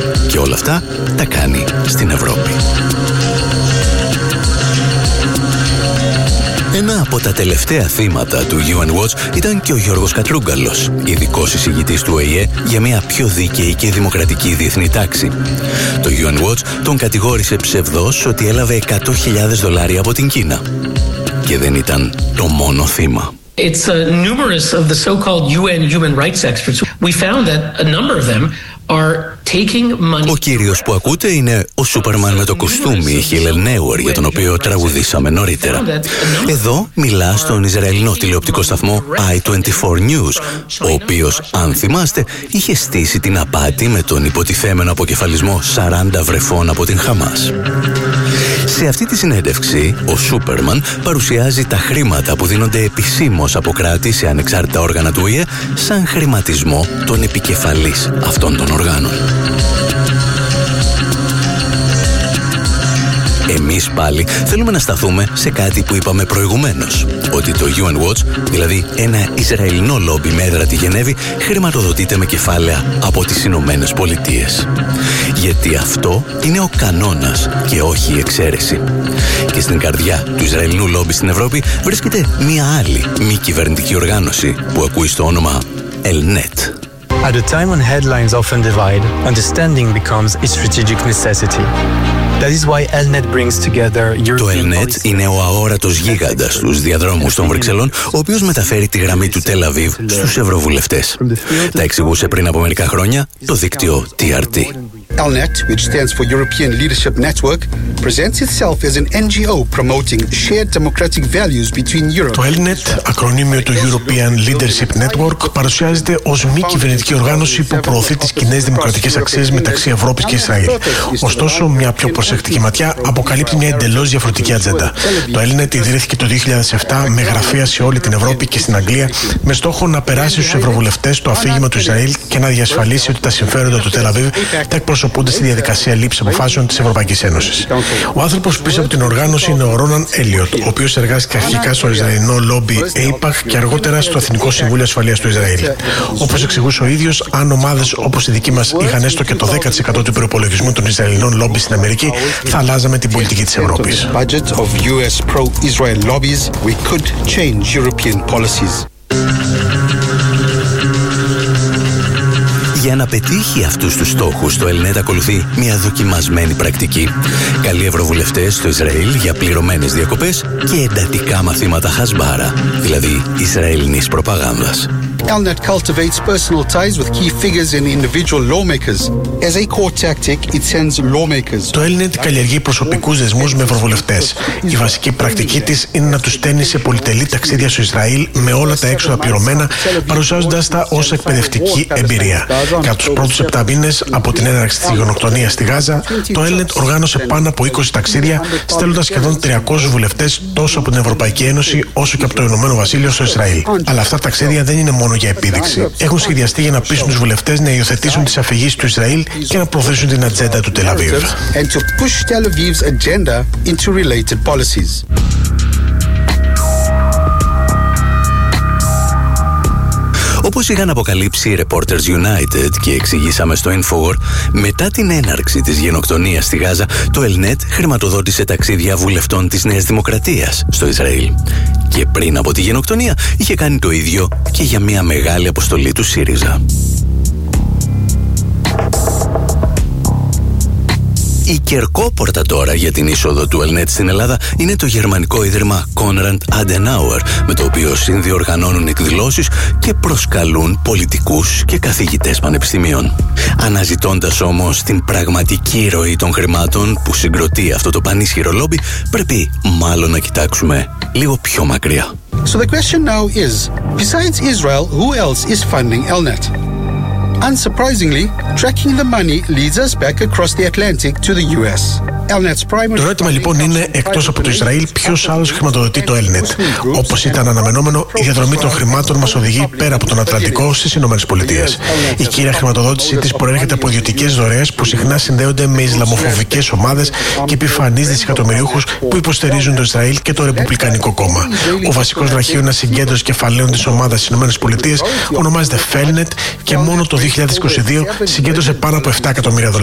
Και όλα αυτά τα κάνει στην Ευρώπη. Ένα από τα τελευταία θύματα του UN Watch ήταν και ο Γιώργος Κατρούγκαλος, ειδικός εισηγητής του ΟΗΕ για μια πιο δίκαιη και δημοκρατική διεθνή τάξη. Το UN Watch τον κατηγόρησε ψευδώς ότι έλαβε $100.000 από την Κίνα. Και δεν ήταν το μόνο θύμα. It's numerous of the so-called UN human rights experts. We found that a number of them are taking money. Ο κύριος που ακούτε είναι ο Σούπερμαν με το κουστούμι, Χίλελ Νέουερ, για τον οποίο τραγουδήσαμε νωρίτερα. Εδώ μιλά στον Ισραηλινό τηλεοπτικό σταθμό I24 News, ο οποίος, αν θυμάστε, είχε στήσει την απάτη με τον υποτιθέμενο αποκεφαλισμό 40 βρεφών από την Χαμάς. Σε αυτή τη συνέντευξη, ο Σούπερμαν παρουσιάζει τα χρήματα που δίνονται επισήμως από κράτη σε ανεξάρτητα όργανα του ΟΗΕ σαν χρηματισμό των επικεφαλής αυτών των οργάνων. Εμείς πάλι θέλουμε να σταθούμε σε κάτι που είπαμε προηγουμένως, ότι το UN Watch, δηλαδή ένα Ισραηλινό λόμπι με έδρα τη Γενέβη, χρηματοδοτείται με κεφάλαια από τις Ηνωμένες Πολιτείες. Γιατί αυτό είναι ο κανόνας και όχι η εξαίρεση. Και στην καρδιά του Ισραηλινού λόμπι στην Ευρώπη βρίσκεται μία άλλη μη κυβερνητική οργάνωση που ακούει στο όνομα Elnet. At a time when headlines often divide, understanding becomes a strategic necessity. That is why Elnet brings together Το Elnet είναι ο αόρατος γίγαντας στους διαδρόμους των Βρυξελών, ο οποίος μεταφέρει τη γραμμή του Τελ Αβίβ στους ευρωβουλευτές. Τα εξηγούσε πριν από μερικά χρόνια το δίκτυο TRT. Elnet, which stands for European Leadership Network, presents itself as an NGO promoting shared democratic values between Europe. Το Elnet, ακρονίμιο του European Leadership Network, παρουσιάζεται ως μη κυβερνητική οργάνωση που προωθεί τις κοινές δημοκρατικές αξίες μεταξύ Ευρώπης και Ισραήλ. Ωστόσο, μια πιο προσεκτική ματιά αποκαλύπτει μια εντελώς διαφορετική ατζέντα. Το Elnet ιδρύθηκε το 2007 με γραφεία σε όλη την Ευρώπη και στην Αγγλία, με στόχο να περάσει στους ευρωβουλευτές το αφήγημα του Ισραήλ και να διασφαλίσει ότι τα συμφέροντα του Τελ Αβίβ τα εκπροσωπούνται στη διαδικασία λήψης αποφάσεων της Ευρωπαϊκής Ένωσης. Ο άνθρωπος πίσω από την οργάνωση είναι ο Ρόναν Έλιοτ, ο οποίος εργάστηκε αρχικά στο Ισραηλινό λόμπι AIPAC και αργότερα στο Εθνικό Συμβούλιο Ασφαλείας του Ισραήλ. Όπως εξηγούσε ο ίδιος, αν ομάδες όπως η δική μας είχαν έστω και το 10% του προϋπολογισμού των Ισραηλινών λόμπι στην Αμερική, θα αλλάζαμε την πολιτική της Ευρώπης. Για να πετύχει αυτούς τους στόχους, το Elnet ακολουθεί μια δοκιμασμένη πρακτική. Καλεί ευρωβουλευτές στο Ισραήλ για πληρωμένες διακοπές και εντατικά μαθήματα χασμπάρα, δηλαδή Ισραηλινής προπαγάνδας. Elnet cultivates personal ties with key figures and individual lawmakers. As a core tactic, it sends lawmakers. Το Elnet καλλιεργεί προσωπικούς δεσμούς με ευρωβουλευτές. Η βασική πρακτική της είναι να τους στέλνει σε πολυτελή ταξίδια στο Ισραήλ με όλα τα έξοδα πληρωμένα, παρουσιάζοντας τα ως εκπαιδευτική εμπειρία. Κατά τους πρώτους 7 μήνες από την έναρξη της γενοκτονίας στη Γάζα, το Elnet οργάνωσε πάνω από 20 ταξίδια, στέλνοντας σχεδόν 300 βουλευτές τόσο από την Ευρωπαϊκή Ένωση όσο και από το Ηνωμένο Βασίλειο στο Ισραήλ. Αλλά αυτά τα ταξίδια δεν είναι μόνο για επίδειξη. Έχουν σχεδιαστεί για να πείσουν τους βουλευτές να υιοθετήσουν τις αφηγήσεις του Ισραήλ και να προωθήσουν την ατζέντα του Τελ Αβίβ. Όπως είχαν αποκαλύψει οι Reporters United και εξηγήσαμε στο Infowar, μετά την έναρξη της γενοκτονίας στη Γάζα, το Elnet χρηματοδότησε ταξίδια βουλευτών της Νέας Δημοκρατίας στο Ισραήλ. Και πριν από τη γενοκτονία είχε κάνει το ίδιο και για μια μεγάλη αποστολή του ΣΥΡΙΖΑ. Η κερκόπορτα τώρα για την είσοδο του Elnet στην Ελλάδα είναι το γερμανικό ίδρυμα Konrad Adenauer, με το οποίο συνδιοργανώνουν εκδηλώσεις και προσκαλούν πολιτικούς και καθηγητές πανεπιστημίων. Αναζητώντας όμως την πραγματική ροή των χρημάτων που συγκροτεί αυτό το πανίσχυρο λόμπι, πρέπει μάλλον να κοιτάξουμε λίγο πιο μακριά. So the question now is, besides Israel, who else is funding Elnet? Unsurprisingly, tracking the money leads us back across the Atlantic to the US. Το ερώτημα λοιπόν είναι, εκτός από το Ισραήλ, ποιος άλλος χρηματοδοτεί το Elnet? Όπως ήταν αναμενόμενο, η διαδρομή των χρημάτων μας οδηγεί πέρα από τον Ατλαντικό στις Ηνωμένες Πολιτείες. Η κύρια χρηματοδότησή της προέρχεται από ιδιωτικές δωρεές που συχνά συνδέονται με ισλαμοφοβικές ομάδες και επιφανείς δισεκατομμυριούχους που υποστηρίζουν το Ισραήλ και το Ρεπουμπλικανικό Κόμμα. Ο βασικός βραχίωνας συγκέντρωσης κεφαλαίων της ομάδας στις Ηνωμένες Πολιτείες ονομάζεται Felnet και μόνο το 2022 συγκέντρωσε πάνω από $7 εκατομμύρια.